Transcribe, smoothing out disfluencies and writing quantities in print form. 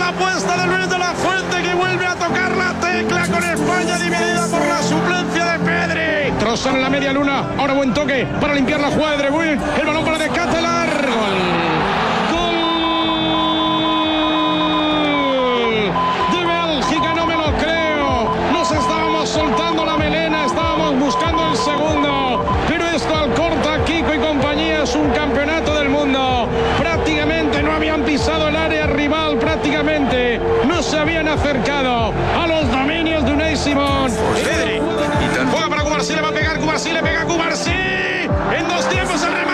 apuesta de Luis de la Fuente, que vuelve a tocar la tecla con España dividida por la suplencia de Pedri. Trozan en la media luna. Ahora buen toque para limpiar la jugada de De Bruyne. El balón para Decatelar. Gol de Bélgica, no me lo creo. Nos estábamos soltando la melena, estábamos buscando el segundo. Pero esto al corta Kiko y compañía es un campeonato del mundo. Prácticamente no habían pisado el área rival, prácticamente no se habían acercado a los dominios de Unai Simón. Pedri juega para Cubarsí, le va a pegar Cubarsí, le pega Cubarsí.